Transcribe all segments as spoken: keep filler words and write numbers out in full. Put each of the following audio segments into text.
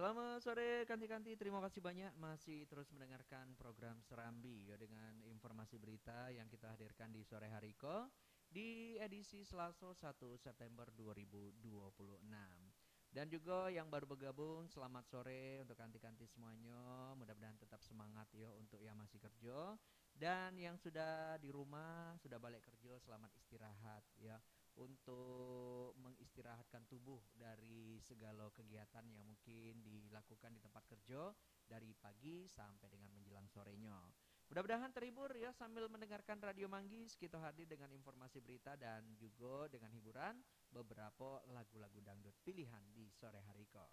Selamat sore Kanti-Kanti, terima kasih banyak masih terus mendengarkan program Serambi ya, dengan informasi berita yang kita hadirkan di sore hari ko di edisi Selasa satu September dua ribu dua puluh enam. Dan juga yang baru bergabung, selamat sore untuk Kanti-Kanti semuanya. Mudah-mudahan tetap semangat ya untuk yang masih kerja, dan yang sudah di rumah, sudah balik kerja, selamat istirahat ya, untuk mengistirahatkan tubuh dari segala kegiatan yang mungkin dilakukan di tempat kerja dari pagi sampai dengan menjelang sorenya. Mudah-mudahan terhibur ya sambil mendengarkan Radio Manggis. Kita hadir dengan informasi berita dan juga dengan hiburan beberapa lagu-lagu dangdut pilihan di sore hari ko.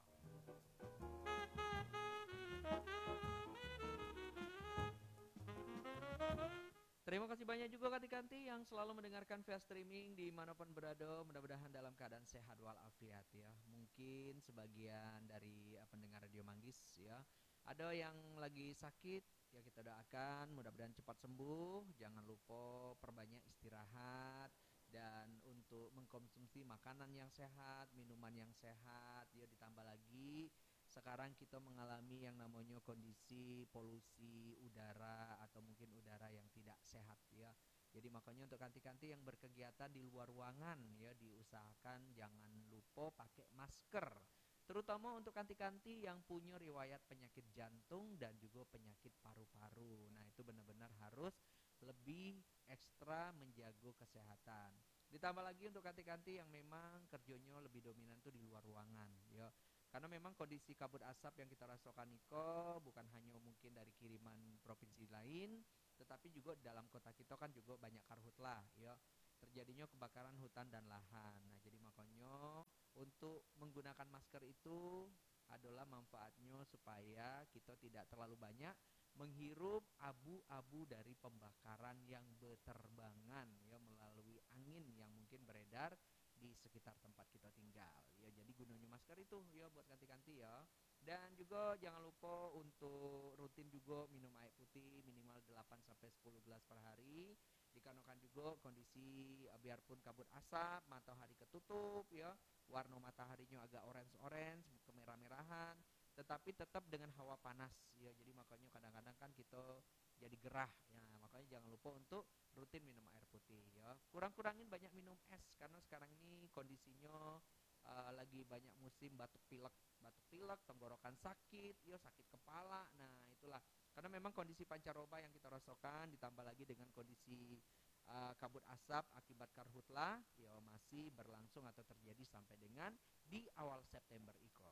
Terima kasih banyak juga Kanti-Kanti yang selalu mendengarkan via streaming dimanapun berada. Mudah-mudahan dalam keadaan sehat walafiat ya. Mungkin sebagian dari uh, pendengar Radio Manggis ya, ada yang lagi sakit, ya kita doakan mudah-mudahan cepat sembuh. Jangan lupa perbanyak istirahat, dan untuk mengkonsumsi makanan yang sehat, minuman yang sehat ya. Ditambah lagi sekarang kita mengalami yang namanya kondisi polusi udara atau mungkin udara yang tidak sehat ya. Jadi makanya untuk kanti-kanti yang berkegiatan di luar ruangan ya, diusahakan jangan lupa pakai masker. Terutama untuk kanti-kanti yang punya riwayat penyakit jantung dan juga penyakit paru-paru. Nah, itu benar-benar harus lebih ekstra menjaga kesehatan. Ditambah lagi untuk kanti-kanti yang memang kerjanya lebih dominan tuh di luar ruangan ya. Karena memang kondisi kabut asap yang kita rasakan Niko bukan hanya mungkin dari kiriman provinsi lain, tetapi juga dalam kota kita kan juga banyak karhutlah ya, terjadinya kebakaran hutan dan lahan. Nah, jadi makanya untuk menggunakan masker itu adalah manfaatnya supaya kita tidak terlalu banyak menghirup abu-abu dari pembakaran yang berterbangan ya, melalui angin yang mungkin beredar di sekitar tempat kita tinggal ya. Jadi gunanya masker itu ya buat ganti-ganti ya. Dan juga jangan lupa untuk rutin juga minum air putih minimal delapan sampai sepuluh gelas per hari. Dikarenakan juga kondisi biarpun kabut asap, matahari ketutup ya, warna mataharinya agak orange-orange, kemerah-merahan, tetapi tetap dengan hawa panas ya. Jadi makanya kadang-kadang kan kita jadi gerah ya. Makanya jangan lupa untuk rutin minum air putih ya. Kurang-kurangin banyak minum es karena sekarang ini kondisinya uh, lagi banyak musim batuk pilek, batuk pilek, tenggorokan sakit, ya sakit kepala. Nah, itulah karena memang kondisi pancaroba yang kita rasakan ditambah lagi dengan kondisi uh, kabut asap akibat karhutla ya masih berlangsung atau terjadi sampai dengan di awal September iko.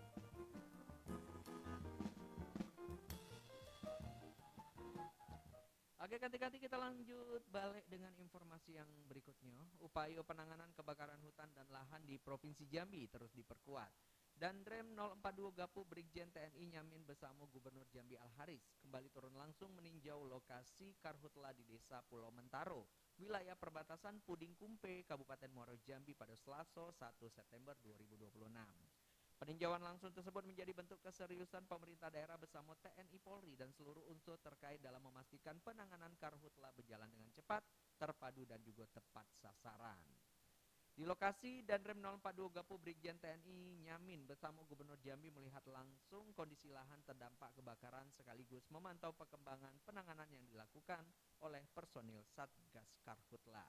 Oke, ganti-ganti kita lanjut balik dengan informasi yang berikutnya. Upaya penanganan kebakaran hutan dan lahan di Provinsi Jambi terus diperkuat. Dan Rem nol empat dua Gapu Brigjen T N I Nyamin bersama Gubernur Jambi Al Haris kembali turun langsung meninjau lokasi karhutla di Desa Pulau Mentaro, wilayah perbatasan Puding Kumpe, Kabupaten Muaro Jambi pada Selasa satu September dua ribu dua puluh enam. Peninjauan langsung tersebut menjadi bentuk keseriusan pemerintah daerah bersama T N I Polri dan seluruh unsur terkait dalam memastikan penanganan karhutla berjalan dengan cepat, terpadu dan juga tepat sasaran. Di lokasi Danrem nol empat dua Gapu Brigjen T N I Nyamin bersama Gubernur Jambi melihat langsung kondisi lahan terdampak kebakaran sekaligus memantau perkembangan penanganan yang dilakukan oleh personil Satgas Karhutla.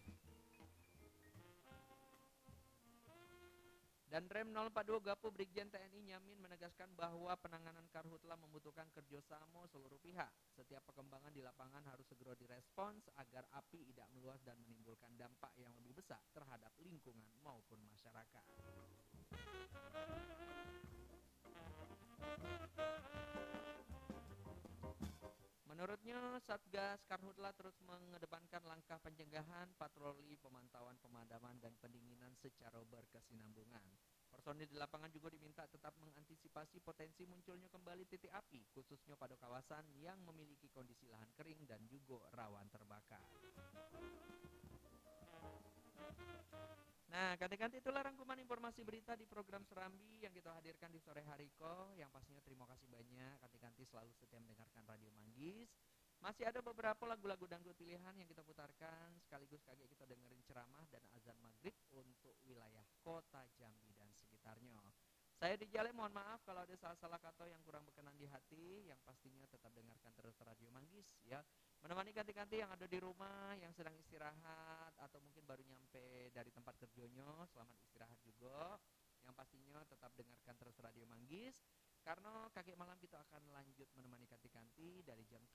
Dan Rem nol empat dua Gapu Brigjen T N I Nyamin menegaskan bahwa penanganan karhutla membutuhkan kerjasama seluruh pihak. Setiap perkembangan di lapangan harus segera direspons agar api tidak meluas dan menimbulkan dampak yang lebih besar terhadap lingkungan maupun masyarakat. Menurutnya, Satgas Karhutla terus mengedepankan langkah pencegahan, patroli, pemantauan, pemadaman, dan pendinginan secara berkesinambungan. Personil di lapangan juga diminta tetap mengantisipasi potensi munculnya kembali titik api, khususnya pada kawasan yang memiliki kondisi lahan kering dan juga rawan terbakar. Nah, ganti-ganti itulah rangkuman informasi berita di program Serambi yang kita hadirkan di sore hari ko. Yang pastinya terima kasih banyak ganti-ganti selalu setia mendengarkan Radio Manggis. Masih ada beberapa lagu-lagu dangdut pilihan yang kita putarkan, sekaligus kaget kita dengerin ceramah dan azan maghrib untuk wilayah kota Jambi dan sekitarnya. Saya di Jale mohon maaf kalau ada salah-salah kata yang kurang berkenan di hati. Yang pastinya tetap dengarkan terus Radio Manggis ya. Menemani kanti-kanti yang ada di rumah, yang sedang istirahat atau mungkin baru nyampe dari tempat kerjanya, selamat istirahat juga. Yang pastinya tetap dengarkan terus Radio Manggis karena kakek malam kita akan lanjut menemani kanti-kanti dari jam